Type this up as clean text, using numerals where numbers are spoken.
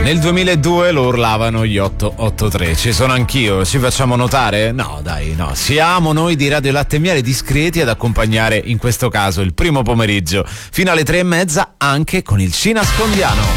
Nel 2002 lo urlavano gli 883. Ci sono anch'io, ci facciamo notare? No, dai, no. Siamo noi di Radio Latte e Miele discreti ad accompagnare in questo caso il primo pomeriggio fino alle 3:30 anche con il Cinascondiano.